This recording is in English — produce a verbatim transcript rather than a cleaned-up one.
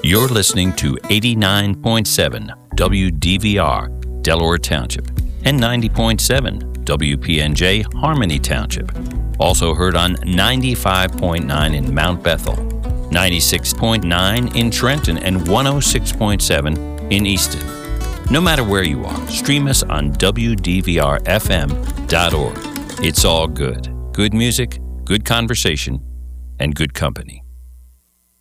You're listening to eighty-nine point seven W D V R, Delaware Township, and ninety point seven W P N J, Harmony Township. Also heard on ninety-five point nine in Mount Bethel, ninety-six point nine in Trenton, and one oh six point seven in Easton. No matter where you are, stream us on W D V R F M dot org. It's all good. Good music, good conversation, and good company.